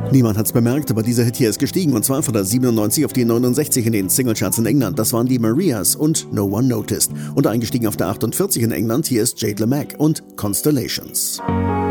Niemand hat's bemerkt, aber dieser Hit hier ist gestiegen und zwar von der 97 auf die 69 in den Singlecharts in England. Das waren die Marias und No One Noticed. Und eingestiegen auf der 48 in England, hier ist Jade LeMac und Constellations.